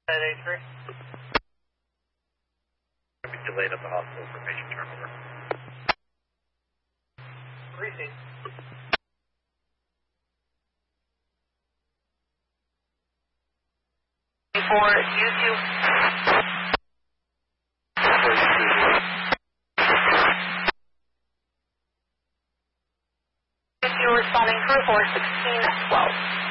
983. Be delayed at the hospital for patient turnover. Receive. For YouTube. Responding through 41612.